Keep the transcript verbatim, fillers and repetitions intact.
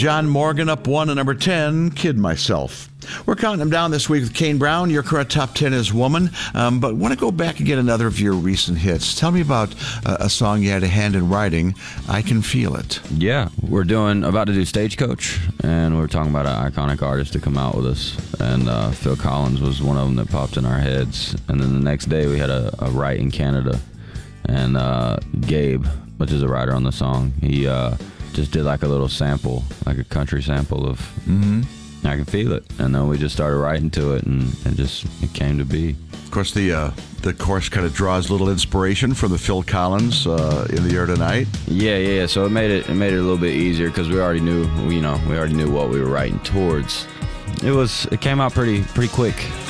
John Morgan up one and number ten, Kid Myself. We're counting them down this week with Kane Brown. Your current top ten is Woman. Um, but want to go back and get another of your recent hits. Tell me about uh, a song you had a hand in writing, I Can Feel It. Yeah, we're doing about to do Stagecoach, and we're talking about an iconic artist to come out with us. And uh, Phil Collins was one of them that popped in our heads. And then the next day we had a, a write in Canada. And uh, Gabe, which is a writer on the song, he uh, just did like a little sample, like a country sample of Mm-hmm. I Can Feel It. And then we just started writing to it, and it just it came to be. Of course, the uh, the chorus kind of draws a little inspiration from the Phil Collins uh, In the Air Tonight. Yeah, yeah, yeah. So it made it it made it a little bit easier because we already knew, you know, we already knew what we were writing towards. It was it came out pretty pretty quick.